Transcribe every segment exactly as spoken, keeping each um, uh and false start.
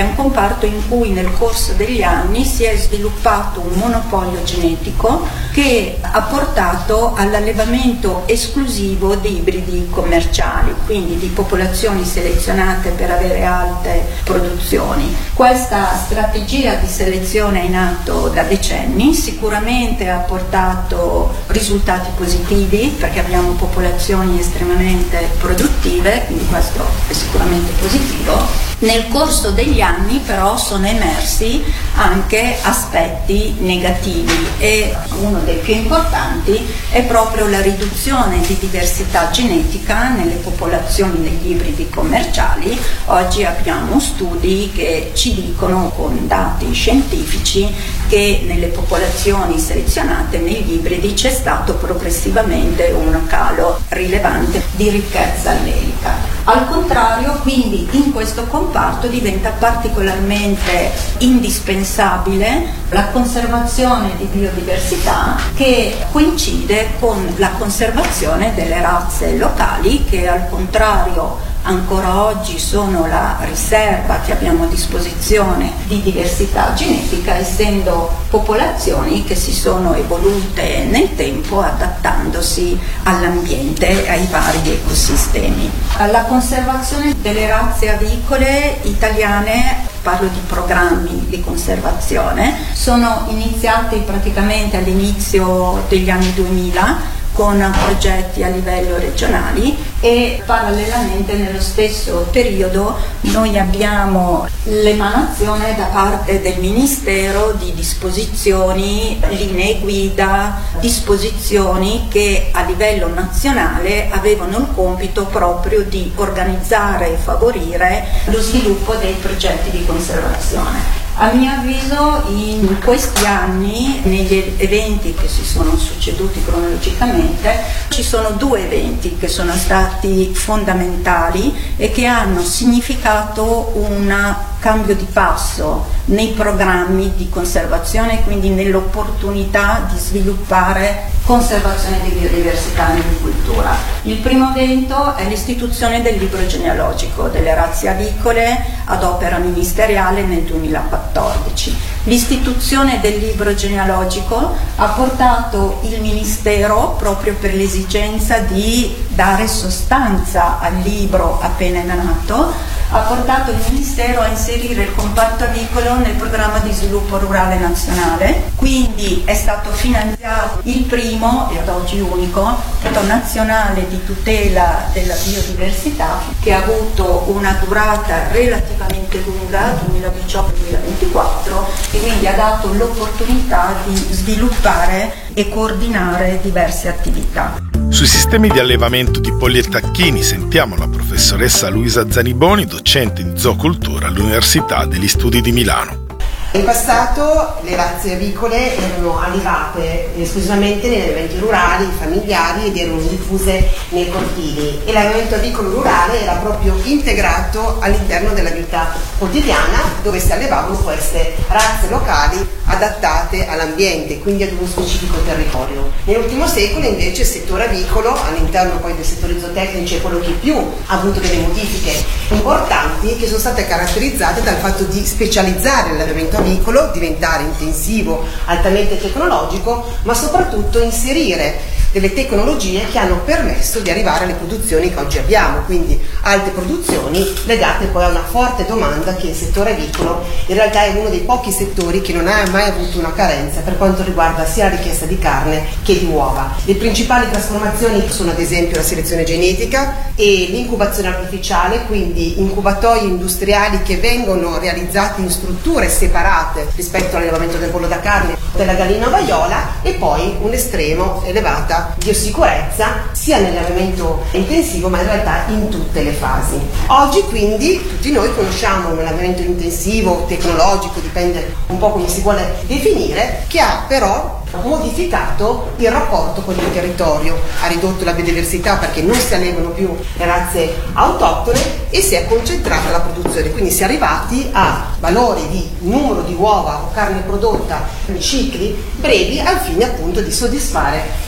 un comparto in cui nel corso degli anni si è sviluppato un monopolio genetico che ha portato all'allevamento esclusivo di ibridi commerciali, quindi di popolazioni selezionate per avere alte produzioni. Questa strategia di selezione è in atto da decenni, sicuramente ha portato risultati positivi perché abbiamo popolazioni estremamente produttive, quindi questo è sicuramente positivo. Nel corso degli anni però sono emersi anche aspetti negativi e uno dei più importanti è proprio la riduzione di diversità genetica nelle popolazioni degli ibridi commerciali. Oggi abbiamo studi che ci dicono con dati scientifici che nelle popolazioni selezionate negli ibridi c'è stato progressivamente un calo rilevante di ricchezza allelica. Al contrario, quindi in questo comparto diventa particolarmente indispensabile la conservazione di biodiversità che coincide con la conservazione delle razze locali che al contrario ancora oggi sono la riserva che abbiamo a disposizione di diversità genetica, essendo popolazioni che si sono evolute nel tempo adattandosi all'ambiente e ai vari ecosistemi. La conservazione delle razze avicole italiane, parlo di programmi di conservazione, sono iniziati praticamente all'inizio degli anni duemila con progetti a livello regionali e parallelamente nello stesso periodo noi abbiamo l'emanazione da parte del Ministero di disposizioni, linee guida, disposizioni che a livello nazionale avevano il compito proprio di organizzare e favorire lo sviluppo dei progetti di conservazione. A mio avviso in questi anni, negli eventi che si sono succeduti cronologicamente, ci sono due eventi che sono stati fondamentali e che hanno significato un cambio di passo nei programmi di conservazione, quindi nell'opportunità di sviluppare conservazione di biodiversità in agricoltura. Il primo evento è l'istituzione del libro genealogico delle razze avicole ad opera ministeriale nel duemilaquattordici. L'istituzione del libro genealogico ha portato il Ministero, proprio per l'esigenza di dare sostanza al libro appena nato, ha portato il Ministero a inserire il comparto avicolo nel programma di sviluppo rurale nazionale, quindi è stato finanziato il primo e ad oggi unico piano nazionale di tutela della biodiversità che ha avuto una durata relativamente lunga, duemiladiciotto duemilaventiquattro, e quindi ha dato l'opportunità di sviluppare e coordinare diverse attività. Sui sistemi di allevamento di polli e tacchini sentiamo la professoressa Luisa Zaniboni, docente di zoocultura all'Università degli Studi di Milano. In passato le razze avicole erano allevate esclusivamente negli allevamenti rurali, familiari ed erano diffuse nei cortili e l'allevamento avicolo rurale era proprio integrato all'interno della vita quotidiana dove si allevavano queste razze locali adattate all'ambiente, quindi ad uno specifico territorio. Nell'ultimo secolo invece il settore avicolo, all'interno poi del settore zootecnico, è quello che più ha avuto delle modifiche importanti che sono state caratterizzate dal fatto di specializzare l'allevamento avicolo, diventare intensivo, altamente tecnologico, ma soprattutto inserire delle tecnologie che hanno permesso di arrivare alle produzioni che oggi abbiamo, quindi alte produzioni legate poi a una forte domanda che il settore avicolo in realtà è uno dei pochi settori che non ha mai avuto una carenza per quanto riguarda sia la richiesta di carne che di uova. Le principali trasformazioni sono ad esempio la selezione genetica e l'incubazione artificiale, quindi incubatori industriali che vengono realizzati in strutture separate rispetto all'allevamento del pollo da carne, della gallina vaiola, e poi un'estremo elevata biosicurezza sia nell'allevamento intensivo ma in realtà in tutte le fasi. Oggi quindi tutti noi conosciamo un allevamento intensivo, tecnologico, dipende un po' come si vuole definire, che ha però modificato il rapporto con il territorio, ha ridotto la biodiversità perché non si allevano più le razze autoctone e si è concentrata la produzione, quindi si è arrivati a valori di numero di uova o carne prodotta in cicli brevi al fine appunto di soddisfare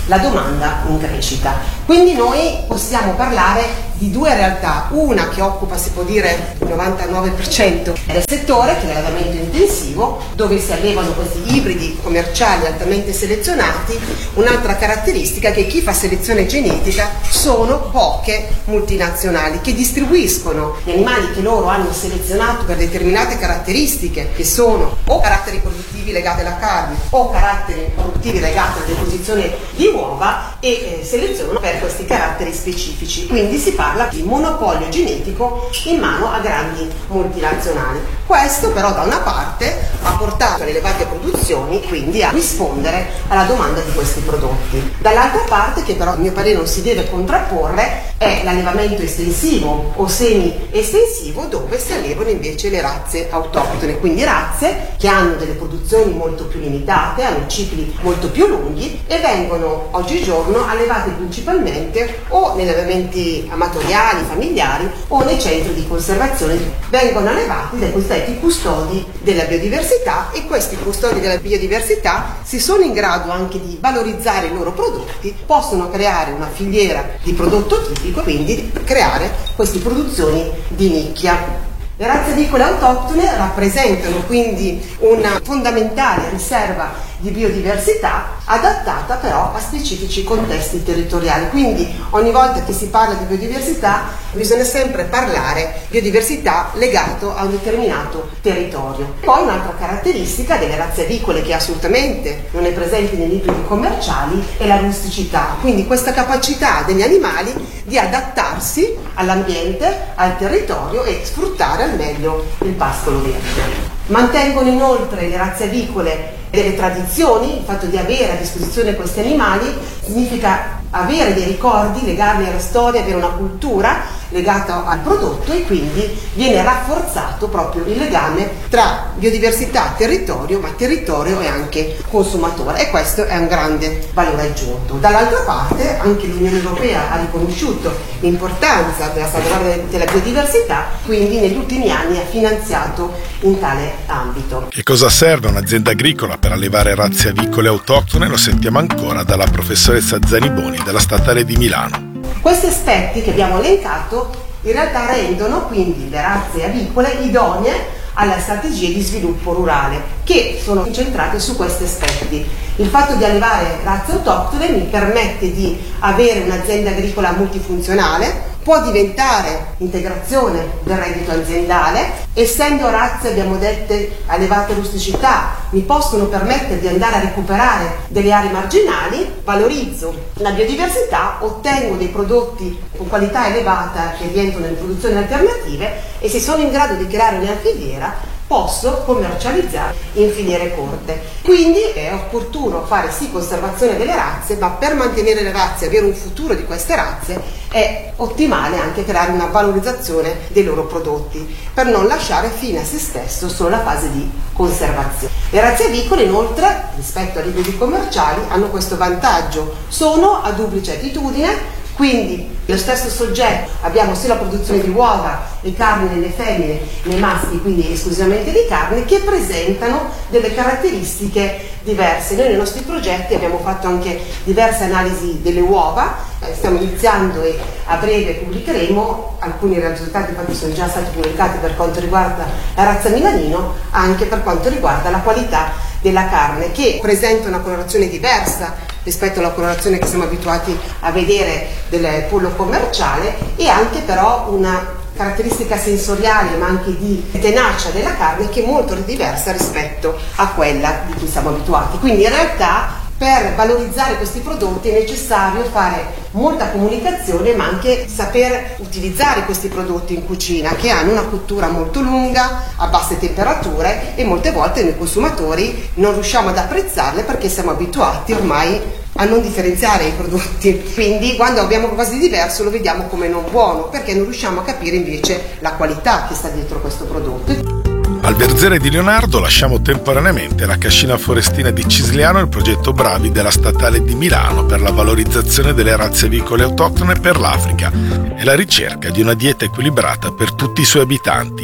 la domanda in crescita. Quindi noi possiamo parlare di due realtà, una che occupa, si può dire, il novantanove per cento del settore, che è l'allevamento intensivo, dove si allevano questi ibridi commerciali altamente selezionati. Un'altra caratteristica è che chi fa selezione genetica sono poche multinazionali che distribuiscono gli animali che loro hanno selezionato per determinate caratteristiche, che sono o caratteri produttivi legati alla carne o caratteri produttivi legati alla deposizione di uova, e eh, selezionano per questi caratteri specifici. Quindi si parla di monopolio genetico in mano a grandi multinazionali. Questo però da una parte ha portato alle elevate produzioni, quindi a rispondere alla domanda di questi prodotti. Dall'altra parte, che però a mio parere non si deve contrapporre, è l'allevamento estensivo o semi-estensivo, dove si allevano invece le razze autoctone, quindi razze che hanno delle produzioni molto più limitate, hanno cicli molto più lunghi e vengono oggigiorno allevate principalmente o negli allevamenti amatoriali, familiari o nei centri di conservazione. Vengono allevati dai cosiddetti custodi della biodiversità, e questi custodi della biodiversità si sono in grado anche di valorizzare i loro prodotti, possono creare una filiera di prodotto tipico, quindi creare queste produzioni di nicchia. Le razze avicole autoctone rappresentano quindi una fondamentale riserva di biodiversità, adattata però a specifici contesti territoriali. Quindi ogni volta che si parla di biodiversità bisogna sempre parlare di biodiversità legato a un determinato territorio. Poi un'altra caratteristica delle razze avicole che assolutamente non è presente negli ibridi commerciali è la rusticità, quindi questa capacità degli animali di adattarsi all'ambiente, al territorio e sfruttare al meglio il pascolo verde. Mantengono inoltre le razze avicole delle tradizioni. Il fatto di avere a disposizione questi animali significa avere dei ricordi, legarli alla storia, avere una cultura legata al prodotto, e quindi viene rafforzato proprio il legame tra biodiversità, territorio, ma territorio e anche consumatore, e questo è un grande valore aggiunto. Dall'altra parte anche l'Unione Europea ha riconosciuto l'importanza della salvaguardia della biodiversità, quindi negli ultimi anni ha finanziato in tale ambito. Che cosa serve un'azienda agricola per allevare razze avicole autoctone? Lo sentiamo ancora dalla professoressa Zaniboni della Statale di Milano. Questi aspetti che abbiamo elencato in realtà rendono quindi le razze avicole idonee alle strategie di sviluppo rurale, che sono incentrate su questi aspetti. Il fatto di allevare razze autoctone mi permette di avere un'azienda agricola multifunzionale, può diventare integrazione del reddito aziendale. Essendo razze, abbiamo detto, allevate rusticità, mi possono permettere di andare a recuperare delle aree marginali, valorizzo la biodiversità, ottengo dei prodotti con qualità elevata che rientrano in produzioni alternative, e se sono in grado di creare una filiera posso commercializzare in filiere corte. Quindi è opportuno fare sì conservazione delle razze, ma per mantenere le razze e avere un futuro di queste razze è ottimale anche creare una valorizzazione dei loro prodotti, per non lasciare fine a se stesso solo la fase di conservazione. Le razze avicole inoltre, rispetto agli ibridi commerciali, hanno questo vantaggio: sono a duplice attitudine. Quindi lo stesso soggetto, abbiamo sia la produzione di uova e carne nelle femmine, nei maschi quindi esclusivamente di carne, che presentano delle caratteristiche diverse. Noi nei nostri progetti abbiamo fatto anche diverse analisi delle uova, eh, stiamo iniziando e a breve pubblicheremo alcuni risultati, infatti sono già stati pubblicati per quanto riguarda la razza milanino, anche per quanto riguarda la qualità della carne, che presenta una colorazione diversa rispetto alla colorazione che siamo abituati a vedere del pollo commerciale, e anche però una caratteristica sensoriale ma anche di tenacia della carne che è molto diversa rispetto a quella di cui siamo abituati. Quindi in realtà per valorizzare questi prodotti è necessario fare molta comunicazione, ma anche saper utilizzare questi prodotti in cucina, che hanno una cottura molto lunga, a basse temperature, e molte volte noi consumatori non riusciamo ad apprezzarle perché siamo abituati ormai a non differenziare i prodotti. Quindi quando abbiamo qualcosa di diverso lo vediamo come non buono, perché non riusciamo a capire invece la qualità che sta dietro questo prodotto. Al Verzere di Leonardo lasciamo temporaneamente la cascina forestina di Cisliano e il progetto Bravi della Statale di Milano per la valorizzazione delle razze avicole autoctone per l'Africa e la ricerca di una dieta equilibrata per tutti i suoi abitanti.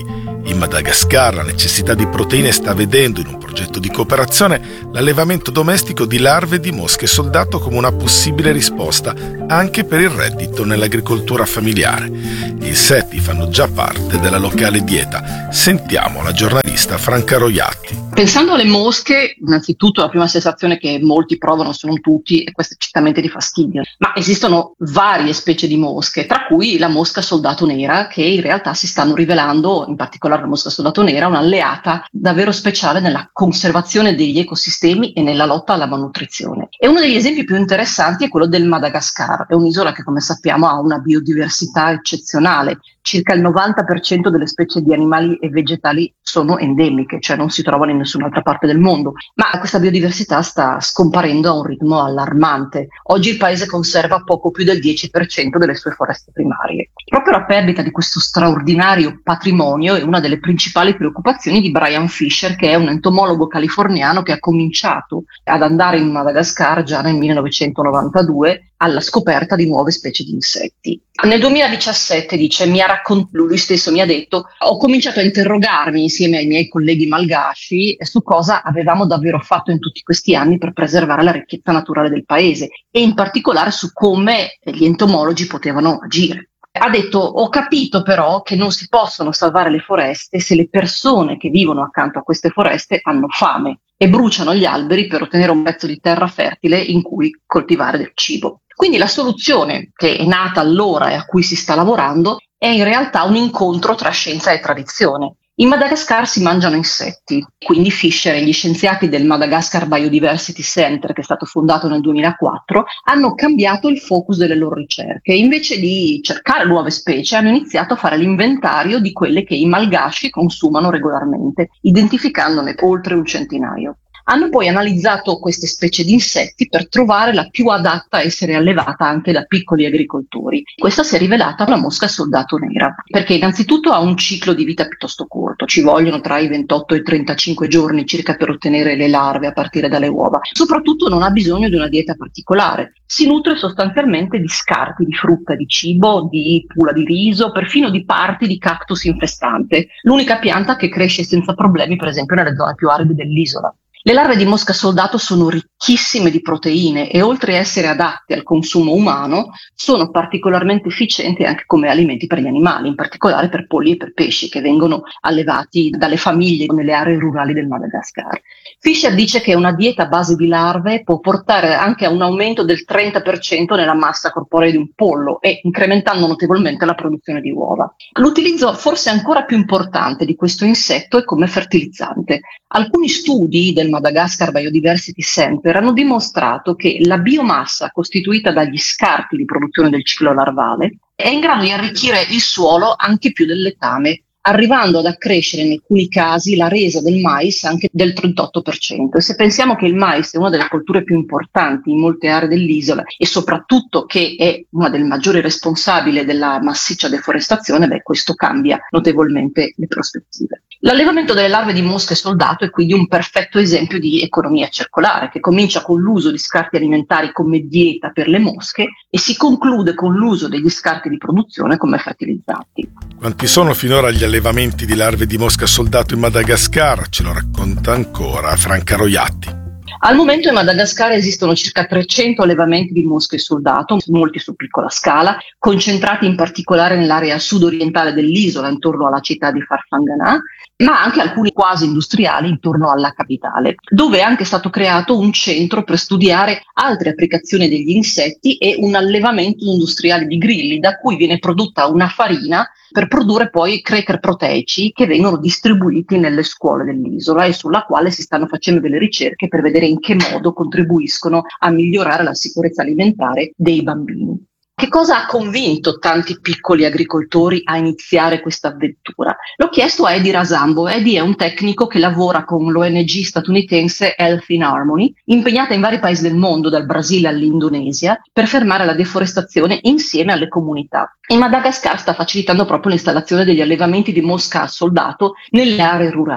In Madagascar la necessità di proteine sta vedendo in un progetto di cooperazione l'allevamento domestico di larve di mosche soldato come una possibile risposta anche per il reddito nell'agricoltura familiare. Gli insetti fanno già parte della locale dieta. Sentiamo la giornalista Franca Roiatti. Pensando alle mosche, innanzitutto la prima sensazione che molti provano, se non tutti, è questa certamente di fastidio. Ma esistono varie specie di mosche, tra cui la mosca soldato nera, che in realtà si stanno rivelando, in particolare la mosca soldato nera, un'alleata davvero speciale nella conservazione degli ecosistemi e nella lotta alla malnutrizione. E uno degli esempi più interessanti è quello del Madagascar. È un'isola che, come sappiamo, ha una biodiversità eccezionale. Circa il novanta per cento delle specie di animali e vegetali sono endemiche, cioè non si trovano in nessun'altra parte del mondo, ma questa biodiversità sta scomparendo a un ritmo allarmante. Oggi il paese conserva poco più del dieci per cento delle sue foreste primarie. Proprio la perdita di questo straordinario patrimonio è una delle principali preoccupazioni di Brian Fisher, che è un entomologo californiano che ha cominciato ad andare in Madagascar già nel millenovecentonovantadue alla scoperta di nuove specie di insetti. Nel duemiladiciassette, dice, mi ha raccont- lui stesso mi ha detto, ho cominciato a interrogarmi insieme ai miei colleghi malgaci su cosa avevamo davvero fatto in tutti questi anni per preservare la ricchezza naturale del paese e in particolare su come gli entomologi potevano agire. Ha detto, ho capito però che non si possono salvare le foreste se le persone che vivono accanto a queste foreste hanno fame e bruciano gli alberi per ottenere un pezzo di terra fertile in cui coltivare del cibo. Quindi la soluzione che è nata allora e a cui si sta lavorando è in realtà un incontro tra scienza e tradizione. In Madagascar si mangiano insetti, quindi Fisher e gli scienziati del Madagascar Biodiversity Center, che è stato fondato nel duemilaquattro, hanno cambiato il focus delle loro ricerche. Invece di cercare nuove specie, hanno iniziato a fare l'inventario di quelle che i malgaci consumano regolarmente, identificandone oltre un centinaio. Hanno poi analizzato queste specie di insetti per trovare la più adatta a essere allevata anche da piccoli agricoltori. Questa si è rivelata la mosca soldato nera, perché innanzitutto ha un ciclo di vita piuttosto corto, ci vogliono tra i ventotto e i trentacinque giorni circa per ottenere le larve a partire dalle uova. Soprattutto non ha bisogno di una dieta particolare, si nutre sostanzialmente di scarti di frutta, di cibo, di pula di riso, perfino di parti di cactus infestante, l'unica pianta che cresce senza problemi per esempio nelle zone più aride dell'isola. Le larve di mosca soldato sono ricchissime di proteine e oltre a essere adatte al consumo umano sono particolarmente efficienti anche come alimenti per gli animali, in particolare per polli e per pesci che vengono allevati dalle famiglie nelle aree rurali del Madagascar. Fisher dice che una dieta a base di larve può portare anche a un aumento del trenta per cento nella massa corporea di un pollo e incrementando notevolmente la produzione di uova. L'utilizzo forse ancora più importante di questo insetto è come fertilizzante. Alcuni studi del Madagascar Biodiversity Center hanno dimostrato che la biomassa costituita dagli scarti di produzione del ciclo larvale è in grado di arricchire il suolo anche più del letame, arrivando ad accrescere in alcuni casi la resa del mais anche del trentotto per cento. E se pensiamo che il mais è una delle colture più importanti in molte aree dell'isola e soprattutto che è una delle maggiori responsabili della massiccia deforestazione, beh, questo cambia notevolmente le prospettive. L'allevamento delle larve di mosche soldato è quindi un perfetto esempio di economia circolare che comincia con l'uso di scarti alimentari come dieta per le mosche e si conclude con l'uso degli scarti di produzione come fertilizzanti. Quanti sono finora gli allevamenti di larve di mosca soldato in Madagascar? Ce lo racconta ancora Franca Roiatti. Al momento in Madagascar esistono circa trecento allevamenti di mosche soldato, molti su piccola scala, concentrati in particolare nell'area sud-orientale dell'isola, intorno alla città di Farfangana, ma anche alcuni quasi industriali intorno alla capitale, dove è anche stato creato un centro per studiare altre applicazioni degli insetti e un allevamento industriale di grilli, da cui viene prodotta una farina per produrre poi cracker proteici che vengono distribuiti nelle scuole dell'isola e sulla quale si stanno facendo delle ricerche per vedere in che modo contribuiscono a migliorare la sicurezza alimentare dei bambini. Che cosa ha convinto tanti piccoli agricoltori a iniziare questa avventura? L'ho chiesto a Eddie Rasambo. Eddie è un tecnico che lavora con l'O N G statunitense Health in Harmony, impegnata in vari paesi del mondo, dal Brasile all'Indonesia, per fermare la deforestazione insieme alle comunità. In Madagascar sta facilitando proprio l'installazione degli allevamenti di mosca a soldato nelle aree rurali.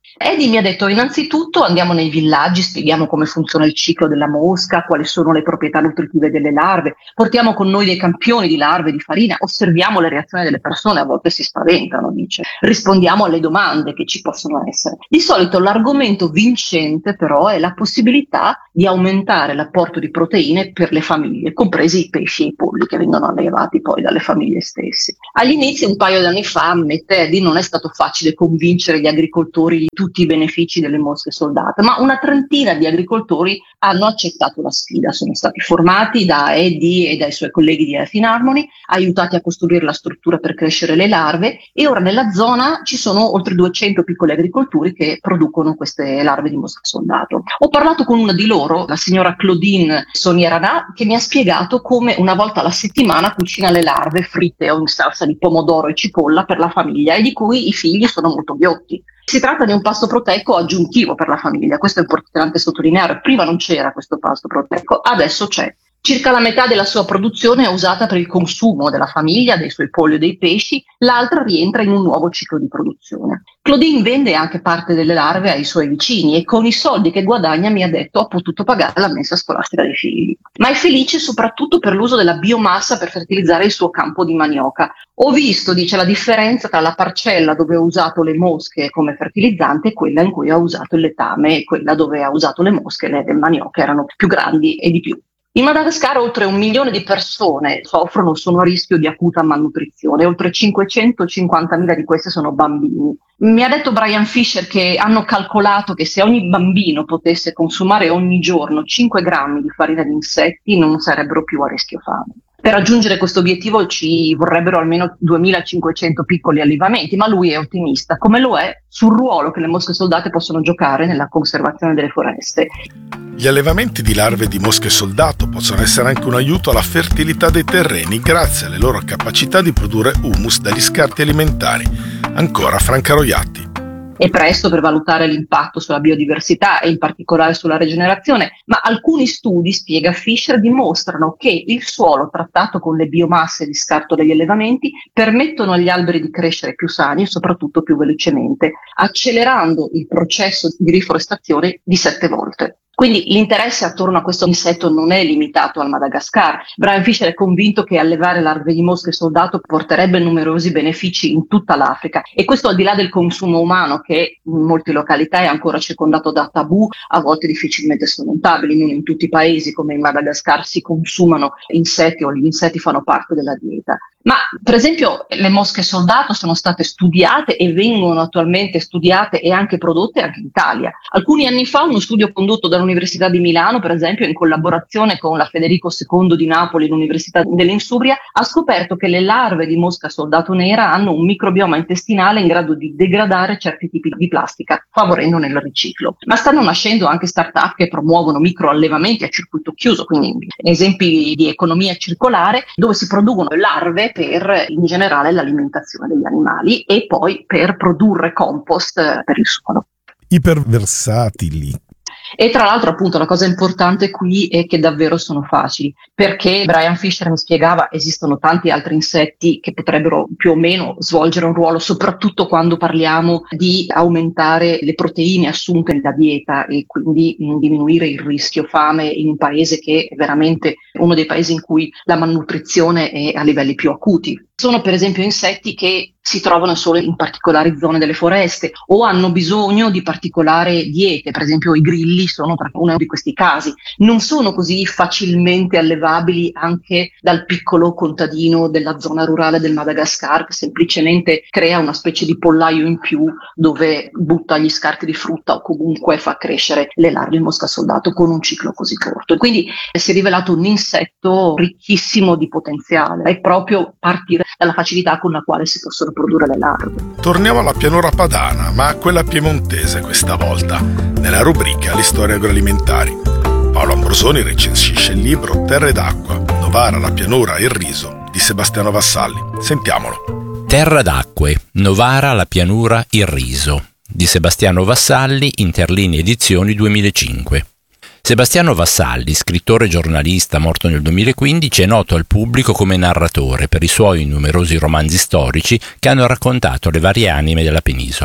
Eddie mi ha detto: innanzitutto andiamo nei villaggi, spieghiamo come funziona il ciclo della mosca, quali sono le proprietà nutritive delle larve, portiamo con noi dei campioni di larve di farina, osserviamo le reazioni delle persone, a volte si spaventano, dice, rispondiamo alle domande che ci possono essere. Di solito l'argomento vincente però è la possibilità di aumentare l'apporto di proteine per le famiglie, compresi i pesci e i polli che vengono allevati poi dalle famiglie stesse. Agli inizi, un paio di anni fa, ammette Eddie, non è stato facile convincere gli agricoltori di tutti i benefici delle mosche soldate, ma una trentina di agricoltori hanno accettato la sfida, sono stati formati da Eddie e dai suoi colleghi di Earth in Harmony, aiutati a costruire la struttura per crescere le larve, e ora nella zona ci sono oltre duecento piccoli agricoltori che producono queste larve di mosca soldato. Ho parlato con una di loro, la signora Claudine Sonierana, che mi ha spiegato come una volta alla settimana cucina le larve fritte o in salsa di pomodoro e cipolla per la famiglia, e di cui i figli sono molto ghiotti. Si tratta di un pasto proteico aggiuntivo per la famiglia, questo è importante sottolineare. Prima non c'era questo pasto proteico, adesso c'è. Circa la metà della sua produzione è usata per il consumo della famiglia, dei suoi polli o dei pesci, l'altra rientra in un nuovo ciclo di produzione. Claudine vende anche parte delle larve ai suoi vicini e con i soldi che guadagna, mi ha detto, ha potuto pagare la mensa scolastica dei figli. Ma è felice soprattutto per l'uso della biomassa per fertilizzare il suo campo di manioca. Ho visto, dice, la differenza tra la parcella dove ho usato le mosche come fertilizzante e quella in cui ho usato il letame, e quella dove ha usato le mosche, le del manioca, erano più grandi e di più. In Madagascar oltre un milione di persone soffrono o sono a rischio di acuta malnutrizione, oltre cinquecentocinquantamila di queste sono bambini. Mi ha detto Brian Fisher che hanno calcolato che se ogni bambino potesse consumare ogni giorno cinque grammi di farina di insetti non sarebbero più a rischio fame. Per raggiungere questo obiettivo ci vorrebbero almeno duemilacinquecento piccoli allevamenti, ma lui è ottimista, come lo è sul ruolo che le mosche soldate possono giocare nella conservazione delle foreste. Gli allevamenti di larve di mosche soldato possono essere anche un aiuto alla fertilità dei terreni grazie alle loro capacità di produrre humus dagli scarti alimentari. Ancora Franca Roiatti. È presto per valutare l'impatto sulla biodiversità e in particolare sulla rigenerazione, ma alcuni studi, spiega Fisher, dimostrano che il suolo trattato con le biomasse di scarto degli allevamenti permettono agli alberi di crescere più sani e soprattutto più velocemente, accelerando il processo di riforestazione di sette volte. Quindi l'interesse attorno a questo insetto non è limitato al Madagascar. Brian Fisher è convinto che allevare larve di mosche soldato porterebbe numerosi benefici in tutta l'Africa, e questo al di là del consumo umano, che in molte località è ancora circondato da tabù, a volte difficilmente sormontabili. Non in tutti i paesi come in Madagascar si consumano insetti o gli insetti fanno parte della dieta. Ma per esempio le mosche soldato sono state studiate e vengono attualmente studiate e anche prodotte anche in Italia. Alcuni anni fa uno studio condotto dall'Università di Milano, per esempio, in collaborazione con la Federico secondo di Napoli e l'Università dell'Insubria, ha scoperto che le larve di mosca soldato nera hanno un microbioma intestinale in grado di degradare certi tipi di plastica, favorendone il riciclo. Ma stanno nascendo anche start-up che promuovono microallevamenti a circuito chiuso, quindi esempi di economia circolare, dove si producono larve per in generale l'alimentazione degli animali e poi per produrre compost per il suolo. Iperversatili. E tra l'altro, appunto, la cosa importante qui è che davvero sono facili, perché Brian Fisher mi spiegava esistono tanti altri insetti che potrebbero più o meno svolgere un ruolo, soprattutto quando parliamo di aumentare le proteine assunte nella dieta e quindi mh, diminuire il rischio fame in un paese che è veramente uno dei paesi in cui la malnutrizione è a livelli più acuti. Sono per esempio insetti che si trovano solo in particolari zone delle foreste o hanno bisogno di particolari diete, per esempio i grilli sono uno di questi casi. Non sono così facilmente allevabili anche dal piccolo contadino della zona rurale del Madagascar, che semplicemente crea una specie di pollaio in più dove butta gli scarti di frutta o comunque fa crescere le larve di mosca soldato con un ciclo così corto. E quindi si è rivelato un insetto ricchissimo di potenziale, è proprio partire dalla facilità con la quale si possono produrre le larve. Torniamo alla pianura padana, ma a quella piemontese questa volta, nella rubrica Le storie agroalimentari. Paolo Ambrosoni recensisce il libro Terre d'acqua, Novara, la pianura e il riso di Sebastiano Vassalli. Sentiamolo. Terra d'acque, Novara, la pianura, il riso di Sebastiano Vassalli, Interlinee Edizioni duemilacinque. Sebastiano Vassalli, scrittore e giornalista morto nel duemilaquindici, è noto al pubblico come narratore per i suoi numerosi romanzi storici che hanno raccontato le varie anime della penisola.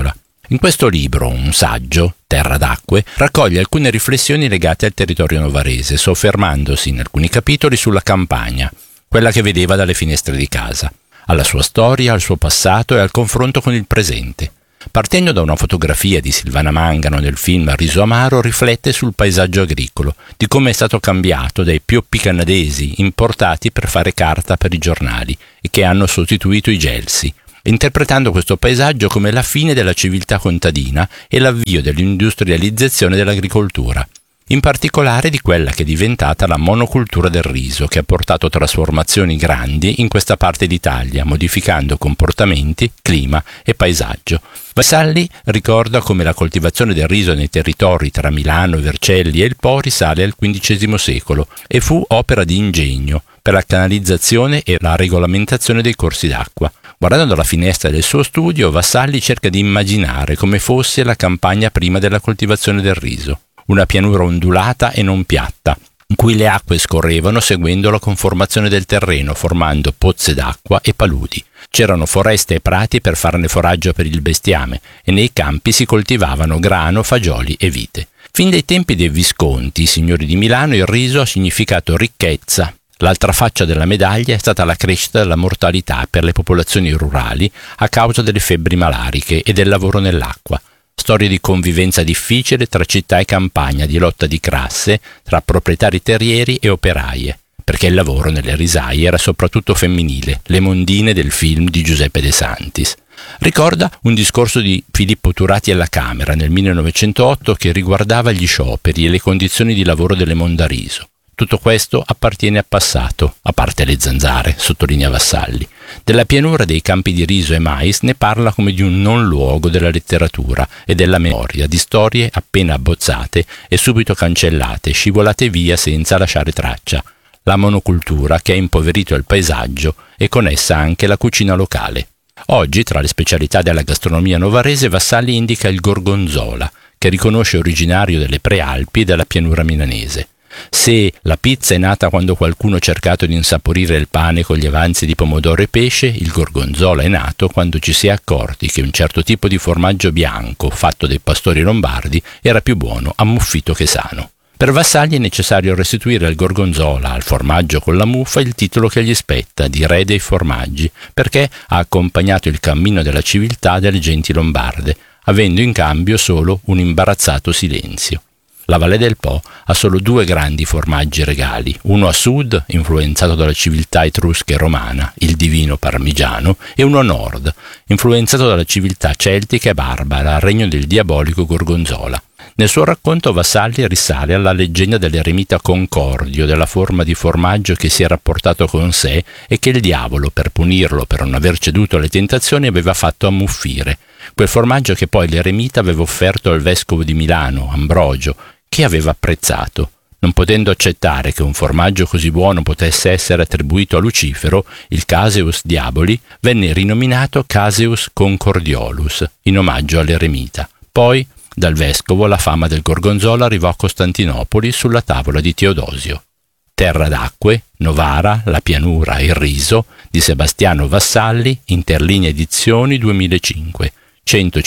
In questo libro, un saggio, Terra d'acque, raccoglie alcune riflessioni legate al territorio novarese, soffermandosi in alcuni capitoli sulla campagna, quella che vedeva dalle finestre di casa, alla sua storia, al suo passato e al confronto con il presente. Partendo da una fotografia di Silvana Mangano nel film Riso Amaro, riflette sul paesaggio agricolo, di come è stato cambiato dai pioppi canadesi importati per fare carta per i giornali e che hanno sostituito i gelsi, interpretando questo paesaggio come la fine della civiltà contadina e l'avvio dell'industrializzazione dell'agricoltura, in particolare di quella che è diventata la monocultura del riso, che ha portato trasformazioni grandi in questa parte d'Italia, modificando comportamenti, clima e paesaggio. Vassalli ricorda come la coltivazione del riso nei territori tra Milano, Vercelli e il Po risale al quindicesimo secolo e fu opera di ingegno per la canalizzazione e la regolamentazione dei corsi d'acqua. Guardando dalla finestra del suo studio, Vassalli cerca di immaginare come fosse la campagna prima della coltivazione del riso. Una pianura ondulata e non piatta, in cui le acque scorrevano seguendo la conformazione del terreno, formando pozze d'acqua e paludi. C'erano foreste e prati per farne foraggio per il bestiame e nei campi si coltivavano grano, fagioli e vite. Fin dai tempi dei Visconti, signori di Milano, il riso ha significato ricchezza. L'altra faccia della medaglia è stata la crescita della mortalità per le popolazioni rurali a causa delle febbri malariche e del lavoro nell'acqua. Storie di convivenza difficile tra città e campagna, di lotta di classe tra proprietari terrieri e operaie, perché il lavoro nelle risaie era soprattutto femminile, le mondine del film di Giuseppe De Santis. Ricorda un discorso di Filippo Turati alla Camera nel millenovecentootto che riguardava gli scioperi e le condizioni di lavoro delle mondariso. Tutto questo appartiene al passato, a parte le zanzare, sottolinea Vassalli. Della pianura dei campi di riso e mais ne parla come di un non luogo della letteratura e della memoria, di storie appena abbozzate e subito cancellate, scivolate via senza lasciare traccia. La monocultura che ha impoverito il paesaggio e con essa anche la cucina locale. Oggi, tra le specialità della gastronomia novarese, Vassalli indica il gorgonzola, che riconosce originario delle Prealpi e della pianura milanese. Se la pizza è nata quando qualcuno ha cercato di insaporire il pane con gli avanzi di pomodoro e pesce, il gorgonzola è nato quando ci si è accorti che un certo tipo di formaggio bianco, fatto dai pastori lombardi, era più buono ammuffito che sano. Per Vassalli è necessario restituire al gorgonzola, al formaggio con la muffa, il titolo che gli spetta di re dei formaggi, perché ha accompagnato il cammino della civiltà delle genti lombarde, avendo in cambio solo un imbarazzato silenzio. La Valle del Po ha solo due grandi formaggi regali, uno a sud, influenzato dalla civiltà etrusca e romana, il divino parmigiano, e uno a nord, influenzato dalla civiltà celtica e barbara, al regno del diabolico gorgonzola. Nel suo racconto Vassalli risale alla leggenda dell'eremita Concordio, della forma di formaggio che si era portato con sé e che il diavolo, per punirlo per non aver ceduto alle tentazioni, aveva fatto ammuffire. Quel formaggio che poi l'eremita aveva offerto al vescovo di Milano, Ambrogio, che aveva apprezzato. Non potendo accettare che un formaggio così buono potesse essere attribuito a Lucifero, il Caseus Diaboli venne rinominato Caseus Concordiolus, in omaggio all'eremita. Poi, dal vescovo, la fama del gorgonzola arrivò a Costantinopoli sulla tavola di Teodosio. Terra d'acque, Novara, la pianura e il riso di Sebastiano Vassalli, Interlinea Edizioni duemilacinque,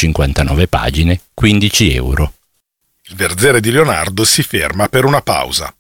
centocinquantanove pagine, quindici euro. Il Verzere di Leonardo si ferma per una pausa.